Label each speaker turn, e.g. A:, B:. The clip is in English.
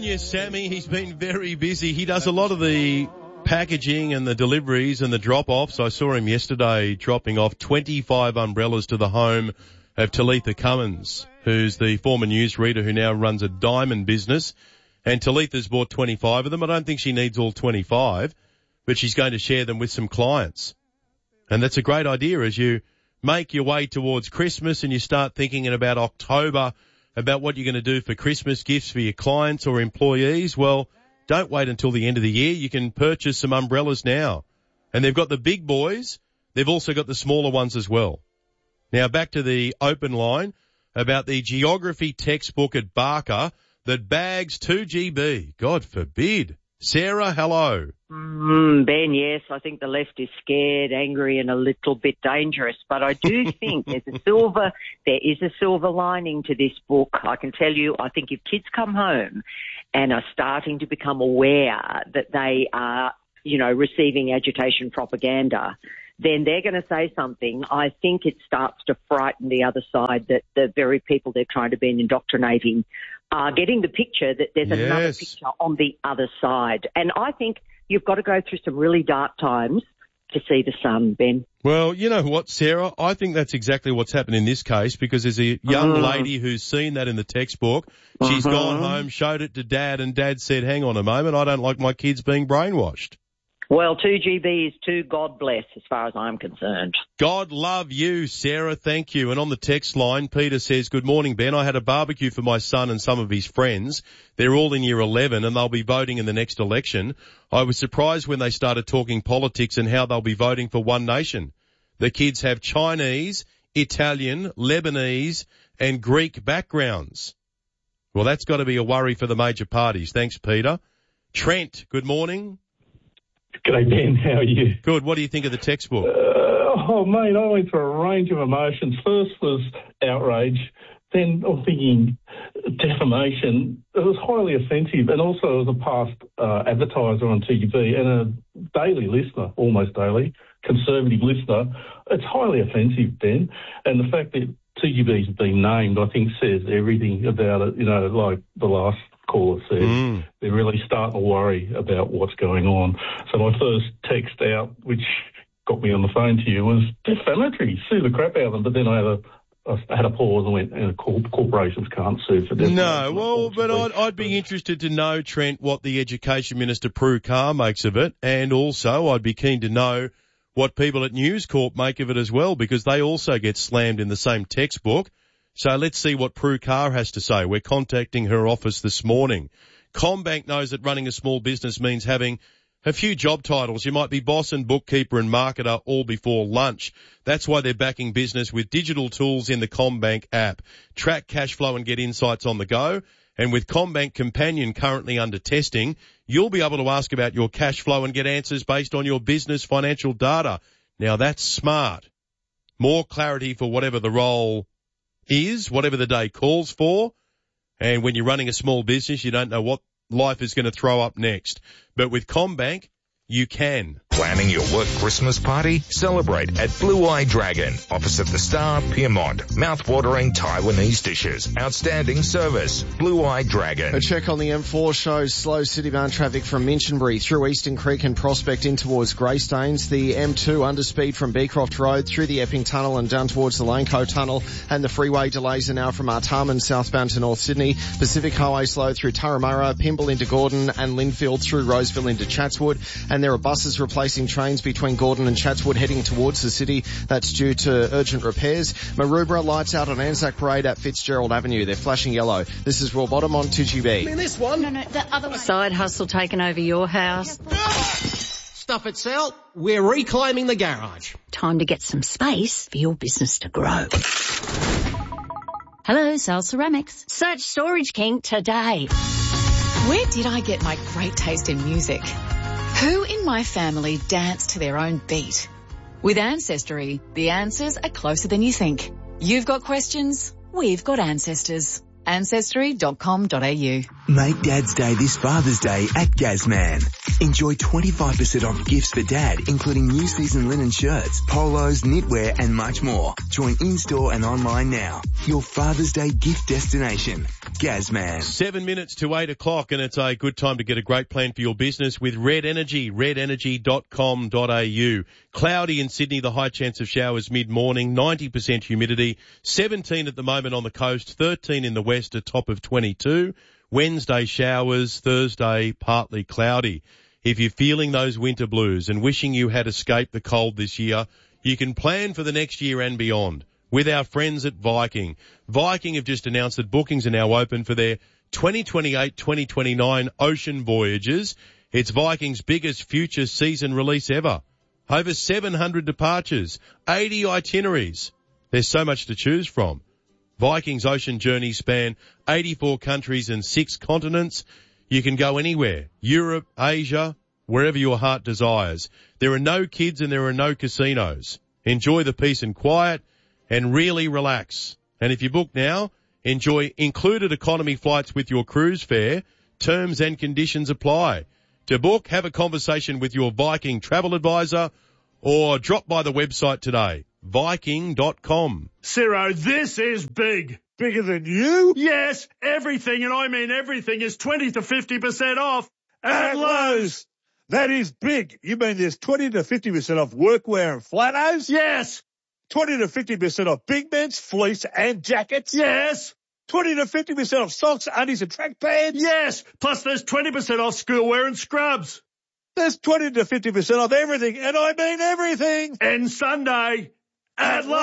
A: you, Sammy. He's been very busy. He does a lot of the packaging and the deliveries and the drop-offs. I saw him yesterday dropping off 25 umbrellas to the home of Talitha Cummins, who's the former newsreader who now runs a diamond business. And Talitha's bought 25 of them. I don't think she needs all 25, but she's going to share them with some clients. And that's a great idea as you make your way towards Christmas and you start thinking in about October about what you're going to do for Christmas gifts for your clients or employees. Well, don't wait until the end of the year. You can purchase some umbrellas now. And they've got the big boys. They've also got the smaller ones as well. Now back to the open line about the geography textbook at Barker that bags 2 GB. God forbid. Sarah, hello.
B: Ben, yes, I think the left is scared, angry and a little bit dangerous, but I do think there is a silver lining to this book. I can tell you, I think if kids come home and are starting to become aware that they are, receiving agitation propaganda, then they're going to say something. I think it starts to frighten the other side, that the very people they're trying to be indoctrinating are getting the picture that there's another picture on the other side. And I think you've got to go through some really dark times to see the sun, Ben.
A: Well, you know what, Sarah? I think that's exactly what's happened in this case, because there's a young lady who's seen that in the textbook. She's gone home, showed it to Dad, and Dad said, hang on a moment, I don't like my kids being brainwashed.
B: Well, 2 GB is too, God bless, as far as I'm concerned.
A: God love you, Sarah. Thank you. And on the text line, Peter says, good morning, Ben. I had a barbecue for my son and some of his friends. They're all in year 11 and they'll be voting in the next election. I was surprised when they started talking politics and how they'll be voting for One Nation. The kids have Chinese, Italian, Lebanese and Greek backgrounds. Well, that's got to be a worry for the major parties. Thanks, Peter. Trent, good morning.
C: G'day, Ben. How are you?
A: Good. What do you think of the textbook?
C: Mate, I went through a range of emotions. First was outrage. Then I'm thinking defamation. It was highly offensive. And also as a past advertiser on TGV and a daily listener, almost daily, conservative listener, it's highly offensive, Ben. And the fact that TGV's been named, I think, says everything about it, like the last caller said. They're really starting to worry about what's going on. So my first text out, which got me on the phone to you, was defamatory. Sue the crap out of them. But then I had a pause and went, corporations can't sue for defamation.
A: No, well, but I'd be interested to know, Trent, what the Education Minister, Prue Carr, makes of it. And also I'd be keen to know what people at News Corp make of it as well, because they also get slammed in the same textbook. So let's see what Prue Carr has to say. We're contacting her office this morning. CommBank knows that running a small business means having a few job titles. You might be boss and bookkeeper and marketer all before lunch. That's why they're backing business with digital tools in the CommBank app. Track cash flow and get insights on the go. And with CommBank Companion currently under testing, you'll be able to ask about your cash flow and get answers based on your business financial data. Now that's smart. More clarity for whatever the role is, whatever the day calls for. And when you're running a small business, you don't know what life is going to throw up next. But with CommBank, you can.
D: Planning your work Christmas party? Celebrate at Blue Eye Dragon, opposite the Star, Pyrmont. Mouth-watering Taiwanese dishes. Outstanding service. Blue Eye Dragon.
E: A check on the M4 shows slow Citybound traffic from Minchinbury through Eastern Creek and Prospect in towards Greystanes. The M2 underspeed from Beecroft Road through the Epping Tunnel and down towards the Laneco Tunnel. And the freeway delays are now from Artarmon southbound to North Sydney. Pacific Highway slow through Turramurra, Pymble into Gordon and Linfield through Roseville into Chatswood. And there are buses replacing trains between Gordon and Chatswood heading towards the city. That's due to urgent repairs. Maroubra lights out on Anzac Parade at Fitzgerald Avenue. They're flashing yellow. This is Will Bottom on 2GB.
F: I mean, this one?
G: No, the other one. Side hustle taking over your house.
F: Stuff it, Sal. We're reclaiming the garage.
G: Time to get some space for your business to grow. Hello, Sal Ceramics. Search Storage King today.
H: Where did I get my great taste in music? Who in my family danced to their own beat? With Ancestry, the answers are closer than you think. You've got questions, we've got ancestors. Ancestry.com.au
I: Make Dad's Day this Father's Day at Gazman. Enjoy 25% off gifts for Dad, including new season linen shirts, polos, knitwear and much more. Join in-store and online now. Your Father's Day gift destination. Gazman.
A: 7 minutes to 8 o'clock, and it's a good time to get a great plan for your business with Red Energy, redenergy.com.au. Cloudy in Sydney, the high chance of showers mid-morning, 90% humidity, 17 at the moment on the coast, 13 in the west, a top of 22. Wednesday showers, Thursday partly cloudy. If you're feeling those winter blues and wishing you had escaped the cold this year, you can plan for the next year and beyond with our friends at Viking. Viking have just announced that bookings are now open for their 2028-2029 ocean voyages. It's Viking's biggest future season release ever. Over 700 departures, 80 itineraries. There's so much to choose from. Viking's ocean journeys span 84 countries and 6 continents. You can go anywhere, Europe, Asia, wherever your heart desires. There are no kids and there are no casinos. Enjoy the peace and quiet and really relax. And if you book now, enjoy included economy flights with your cruise fare. Terms and conditions apply. To book, have a conversation with your Viking travel advisor or drop by the website today. Viking.com.
J: Ciro, this is big.
K: Bigger than you?
J: Yes, everything, and I mean everything, is 20 to 50% off at Lowe's.
K: That is big. You mean there's 20 to 50% off workwear and flannels?
J: Yes.
K: 20 to 50% off big men's fleece and jackets?
J: Yes.
K: 20 to 50% off socks, undies and track pants?
J: Yes. Plus there's 20% off schoolwear and scrubs.
K: There's 20 to 50% off everything, and I mean everything.
J: And Sunday at Lowe's.